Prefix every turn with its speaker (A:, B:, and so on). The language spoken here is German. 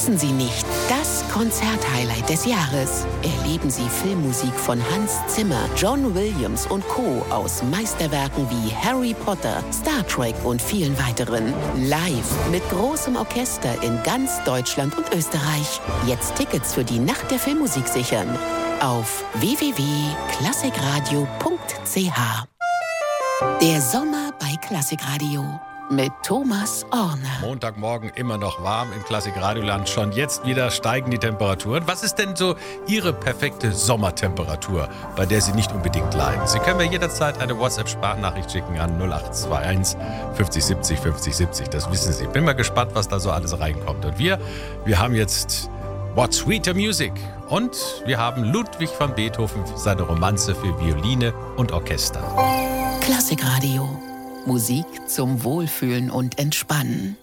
A: Wissen Sie nicht, das Konzerthighlight des Jahres. Erleben Sie Filmmusik von Hans Zimmer, John Williams und Co. aus Meisterwerken wie Harry Potter, Star Trek und vielen weiteren. Live mit großem Orchester in ganz Deutschland und Österreich. Jetzt Tickets für die Nacht der Filmmusik sichern. Auf www.klassikradio.ch. Der Sommer bei Klassikradio. Mit Thomas Orner.
B: Montagmorgen immer noch warm im Klassikradioland. Schon jetzt wieder steigen die Temperaturen. Was ist denn so Ihre perfekte Sommertemperatur, bei der Sie nicht unbedingt leiden? Sie können mir jederzeit eine WhatsApp-Sprachnachricht schicken an 0821 50 70 50 70. Das wissen Sie. Bin mal gespannt, was da so alles reinkommt. Und wir haben jetzt What Sweeter Music. Und wir haben Ludwig van Beethoven, seine Romanze für Violine und Orchester.
A: Klassikradio. Musik zum Wohlfühlen und Entspannen.